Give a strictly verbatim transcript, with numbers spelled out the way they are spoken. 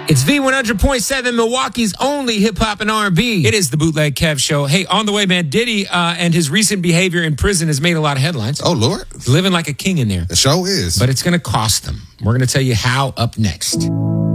It's V one hundred point seven, Milwaukee's only hip-hop and R and B. It is the Bootleg Kev Show. Hey, on the way, man, Diddy uh, and his recent behavior in prison has made a lot of headlines. Oh, Lord. Living like a king in there. The show is. But it's going to cost them. We're going to tell you how up next.